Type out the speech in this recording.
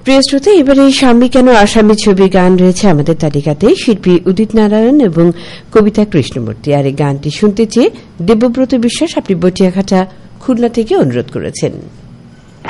প্রিয় শ্রোতা, এবারে স্বামী কেন আসামি ছবির গান রয়েছে আমাদের তালিকাতে। শিল্পী উদিত নারায়ণ এবং কবিতা কৃষ্ণমূর্তি। আর এই গানটি শুনতে চেয়ে দেবব্রত বিশ্বাস আপনি বটিয়াঘাটা খুলনা থেকে অনুরোধ করেছেন।